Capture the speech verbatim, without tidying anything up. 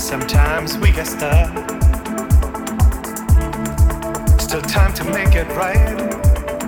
Sometimes we get stuck. Still time to make it right.